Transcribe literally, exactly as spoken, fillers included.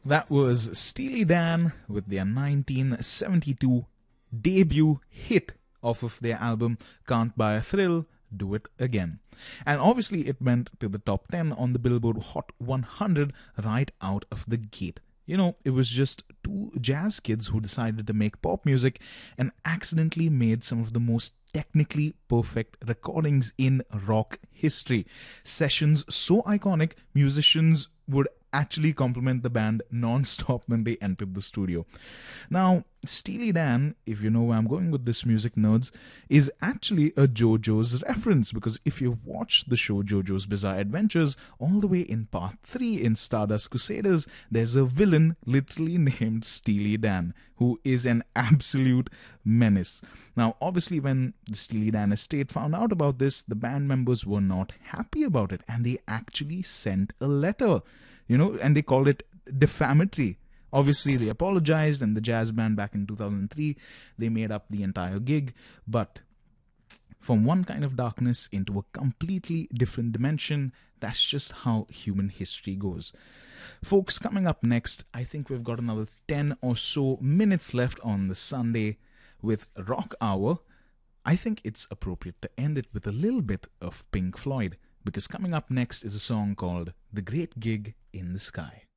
That was Steely Dan with their nineteen seventy-two debut hit off of their album Can't Buy a Thrill, Do It Again. And obviously it went to the top ten on the Billboard Hot one hundred right out of the gate. You know, it was just two jazz kids who decided to make pop music and accidentally made some of the most technically perfect recordings in rock history. Sessions so iconic, musicians would actually compliment the band non-stop when they entered the studio. Now, Steely Dan, if you know where I'm going with this, music nerds, is actually a JoJo's reference, because if you watch the show JoJo's Bizarre Adventures, all the way in part three in Stardust Crusaders, there's a villain literally named Steely Dan, who is an absolute menace. Now, obviously, when the Steely Dan estate found out about this, the band members were not happy about it, and they actually sent a letter, you know, and they called it defamatory. Obviously, they apologized, and the jazz band back in two thousand three, they made up the entire gig. But from one kind of darkness into a completely different dimension, that's just how human history goes. Folks, coming up next, I think we've got another ten or so minutes left on the Sunday with Rock Hour. I think it's appropriate to end it with a little bit of Pink Floyd, because coming up next is a song called The Great Gig in the Sky.